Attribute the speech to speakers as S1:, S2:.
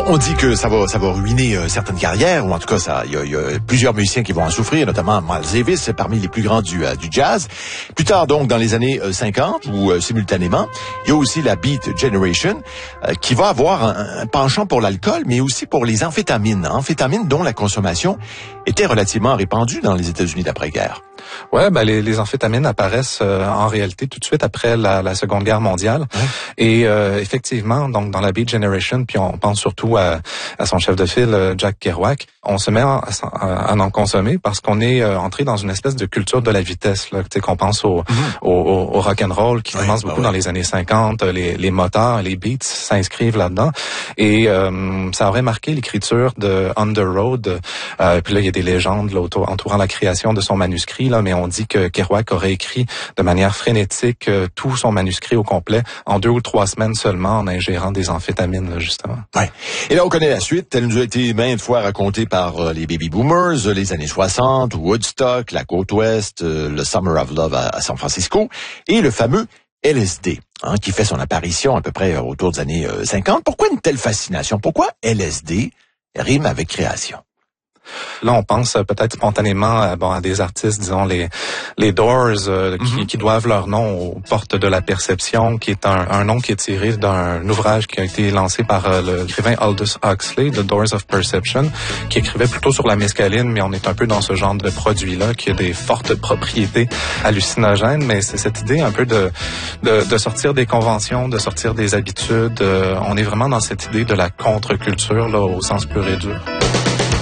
S1: On dit que ça va ruiner certaines carrières, ou en tout cas, il y a plusieurs musiciens qui vont en souffrir, notamment Miles Davis, c'est parmi les plus grands du jazz. Plus tard, donc, dans les années 50, ou simultanément, il y a aussi la Beat Generation, qui va avoir un penchant pour l'alcool, mais aussi pour les amphétamines. Amphétamines dont la consommation était relativement répandue dans les États-Unis d'après-guerre.
S2: Ouais, ben les amphétamines apparaissent en réalité tout de suite après la Seconde Guerre mondiale. Ouais. Et effectivement, donc dans la Beat Generation, puis on pense surtout à son chef de file Jack Kerouac, on se met à en consommer parce qu'on est entré dans une espèce de culture de la vitesse là, tu sais qu'on pense au rock and roll qui commence beaucoup dans les années 50, les moteurs, les beats s'inscrivent là-dedans et ça aurait marqué l'écriture de On the Road. Puis là il y a des légendes là, entourant la création de son manuscrit là, mais on dit que Kerouac aurait écrit de manière frénétique tout son manuscrit au complet en 2 ou 3 semaines seulement en ingérant des amphétamines là, justement.
S1: Ouais. Et là on connaît la suite, elle nous a été maintes fois racontée par les baby boomers, les années 60, Woodstock, la côte ouest, le Summer of Love à San Francisco et le fameux LSD, qui fait son apparition à peu près autour des années 50. Pourquoi une telle fascination? Pourquoi LSD rime avec création?
S2: Là, on pense peut-être spontanément à des artistes, disons les Doors, qui doivent leur nom aux portes de la perception, qui est un nom qui est tiré d'un ouvrage qui a été lancé par l'écrivain Aldous Huxley, The Doors of Perception, qui écrivait plutôt sur la mescaline, mais on est un peu dans ce genre de produit-là, qui a des fortes propriétés hallucinogènes, mais c'est cette idée un peu de sortir des conventions, de sortir des habitudes. On est vraiment dans cette idée de la contre-culture, là, au sens pur et dur.